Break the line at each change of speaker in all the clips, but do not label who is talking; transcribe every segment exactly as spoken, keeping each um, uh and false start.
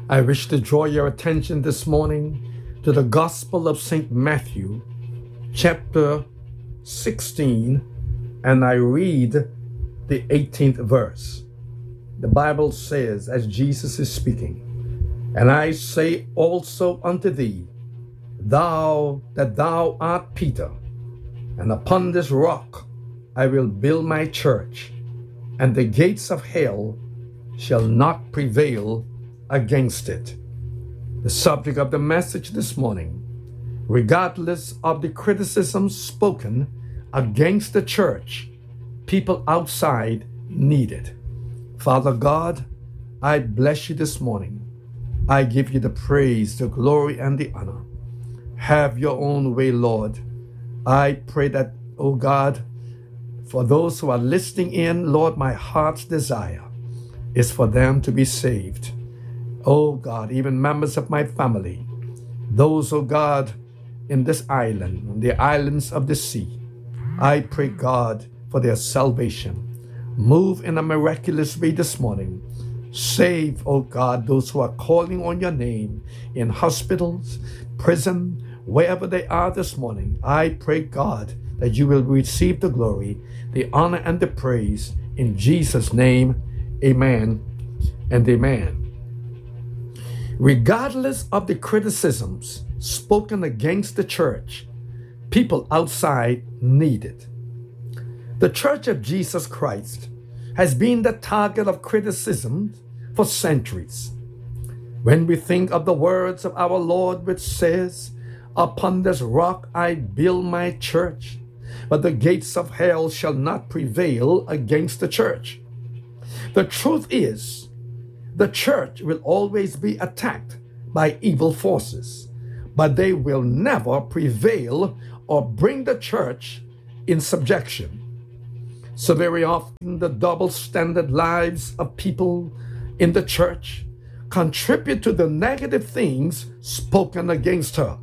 I wish to draw your attention this morning to the Gospel of Saint Matthew, chapter sixteen, and I read the eighteenth verse. The Bible says, as Jesus is speaking, "And I say also unto thee, thou that thou art Peter, and upon this rock I will build my church, and the gates of hell shall not prevail against it." The subject of the message this morning: regardless of the criticisms spoken against the church, people outside need it. Father God, I bless you this morning. I give you the praise, the glory, and the honor. Have your own way, Lord. I pray that, oh God, for those who are listening in, Lord, my heart's desire is for them to be saved. Oh God, even members of my family, those, oh God, in this island, on the islands of the sea, I pray, God, for their salvation. Move in a miraculous way this morning. Save, oh God, those who are calling on your name in hospitals, prison, wherever they are this morning. I pray, God, that you will receive the glory, the honor, and the praise. In Jesus' name, amen and amen. Regardless of the criticisms spoken against the church, people outside need it. The Church of Jesus Christ has been the target of criticism for centuries. When we think of the words of our Lord, which says, "Upon this rock I build my church, but the gates of hell shall not prevail against the church." The truth is, the church will always be attacked by evil forces, but they will never prevail or bring the church in subjection. So very often, the double standard lives of people in the church contribute to the negative things spoken against her.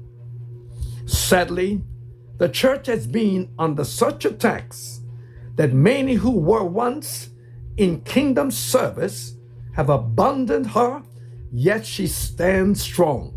Sadly, the church has been under such attacks that many who were once in kingdom service have abandoned her, yet she stands strong.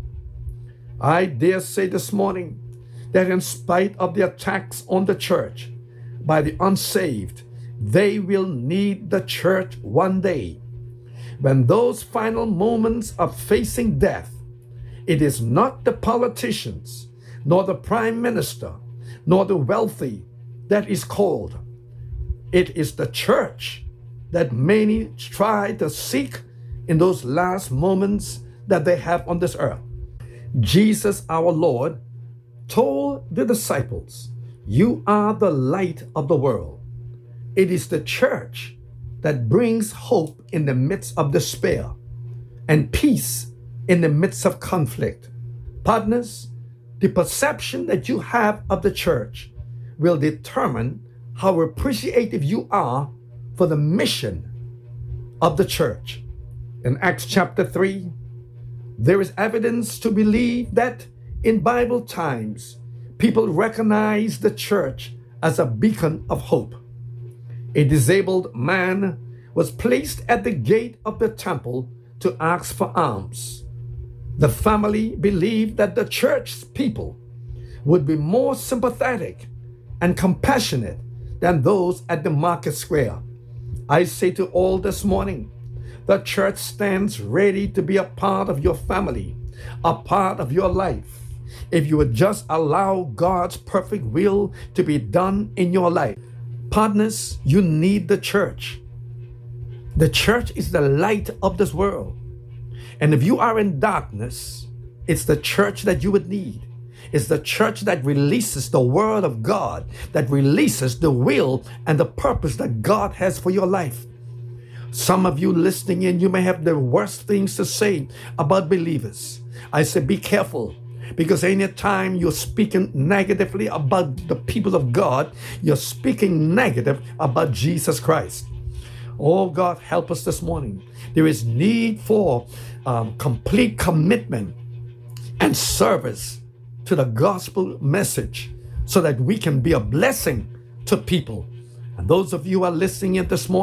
I dare say this morning that in spite of the attacks on the church by the unsaved, they will need the church one day. When those final moments of facing death, it is not the politicians, nor the prime minister, nor the wealthy that is called. It is the church that many try to seek in those last moments that they have on this earth. Jesus, our Lord, told the disciples, "You are the light of the world." It is the church that brings hope in the midst of despair and peace in the midst of conflict. Partners, the perception that you have of the church will determine how appreciative you are for the mission of the church. In Acts chapter three, there is evidence to believe that in Bible times, people recognized the church as a beacon of hope. A disabled man was placed at the gate of the temple to ask for alms. The family believed that the church's people would be more sympathetic and compassionate than those at the market square. I say to all this morning, the church stands ready to be a part of your family, a part of your life, if you would just allow God's perfect will to be done in your life. Partners, you need the church. The church is the light of this world. And if you are in darkness, it's the church that you would need. It's the church that releases the word of God, that releases the will and the purpose that God has for your life. Some of you listening in, you may have the worst things to say about believers. I say, be careful, because anytime you're speaking negatively about the people of God, you're speaking negative about Jesus Christ. Oh God, help us this morning. There is need for um, complete commitment and service to the gospel message so that we can be a blessing to people. And those of you who are listening in this morning,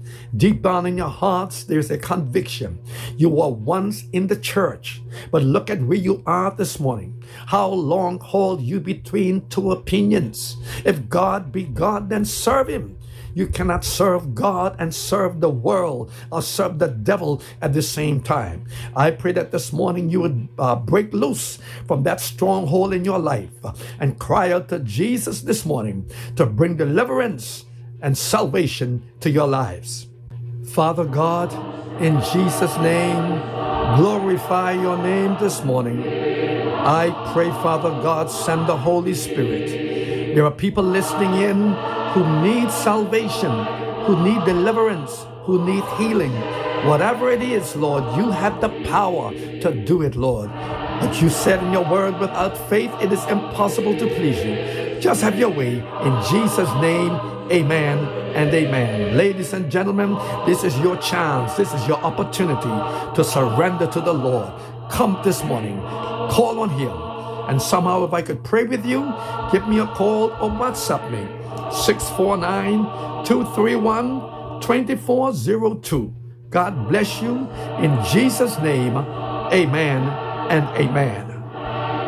Deep down in your hearts, there's a conviction. You were once in the church, but look at where you are this morning. How long hold you between two opinions? If God be God, then serve him. You cannot serve God and serve the world or serve the devil at the same time. I pray that this morning you would uh, break loose from that stronghold in your life and cry out to Jesus this morning to bring deliverance and salvation to your lives. Father God, in Jesus' name, glorify your name this morning. I pray, Father God, send the Holy Spirit. There are people listening in who need salvation, who need deliverance, who need healing. Whatever it is, Lord, you have the power to do it, Lord. But you said in your word, without faith, it is impossible to please you. Just have your way. In Jesus' name, amen and amen. Ladies and gentlemen, this is your chance. This is your opportunity to surrender to the Lord. Come this morning. Call on him. And somehow, if I could pray with you, give me a call or WhatsApp me. six four nine, two three one, two four zero two. God bless you. In Jesus' name, amen and amen.